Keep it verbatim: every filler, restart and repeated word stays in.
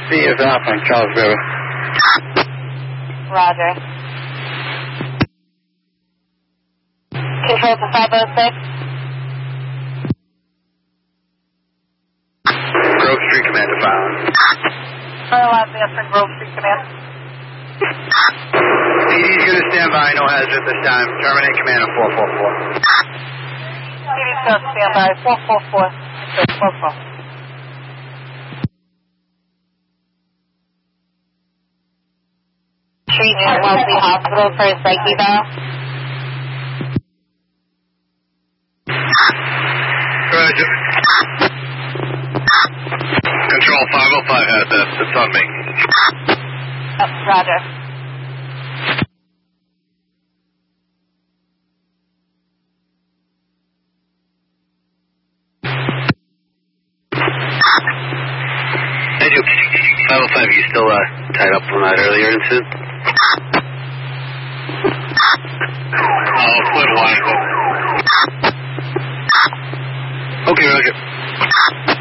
C is off on Charles River. Roger. Control to five oh six. Grove Street Command to file. Carolina Master Grove Street Command. P D's going to stand by, no hazard this time. Terminate command on four four four. P D's going to stand by, four four four. four four. Treatment Wellesley Hospital for a psych eval. Roger. Control five oh five has that. It's on me. Oh, roger. Hey, Duke. five oh five, you still uh, tied up from that earlier incident? Oh, flip line. Okay, Roger.